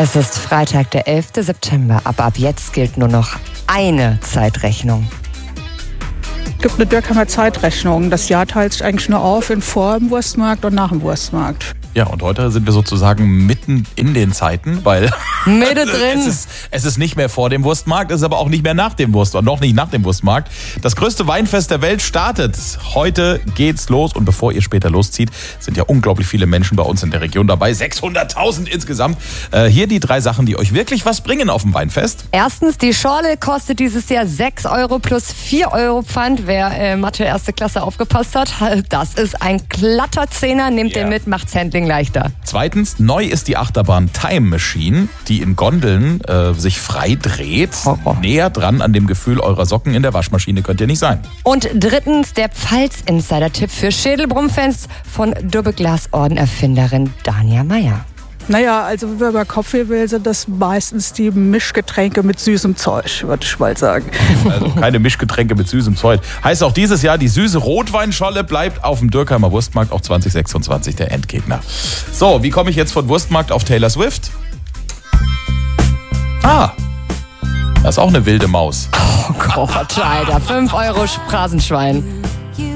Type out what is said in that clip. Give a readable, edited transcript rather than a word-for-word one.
Es ist Freitag, der 11. September, aber ab jetzt gilt nur noch eine Zeitrechnung. Es gibt eine Dürkheimer Zeitrechnung. Das Jahr teilt sich eigentlich nur auf in vor dem Wurstmarkt und nach dem Wurstmarkt. Ja, und heute sind wir sozusagen mitten in den Zeiten, weil Mitte drin. es ist nicht mehr vor dem Wurstmarkt, es ist aber auch nicht mehr nach dem Wurstmarkt, noch nicht nach dem Wurstmarkt. Das größte Weinfest der Welt startet. Heute geht's los und bevor ihr später loszieht, sind ja unglaublich viele Menschen bei uns in der Region dabei. 600.000 insgesamt. Hier die 3 Sachen, die euch wirklich was bringen auf dem Weinfest. Erstens, die Schorle kostet dieses Jahr 6 € plus 4 € Pfand. Wer Mathe erste Klasse aufgepasst hat, das ist ein glatter Zehner. Nehmt den mit, macht's Handling leichter. Zweitens, neu ist die Achterbahn Time Machine, die in Gondeln sich frei dreht. Näher dran an dem Gefühl eurer Socken in der Waschmaschine könnt ihr nicht sein. Und drittens, der Pfalz-Insider-Tipp für Schädelbrumm-Fans von Doppelglas-Orden-Erfinderin Dania Meyer. Naja, also wenn man Kaffee will, sind das meistens die Mischgetränke mit süßem Zeug, würde ich mal sagen. Also keine Mischgetränke mit süßem Zeug. Heißt auch dieses Jahr, die süße Rotweinscholle bleibt auf dem Dürkheimer Wurstmarkt auch 2026 der Endgegner. So, wie komme ich jetzt von Wurstmarkt auf Taylor Swift? Das ist auch eine wilde Maus. Oh Gott, Alter, 5 € Phrasenschwein.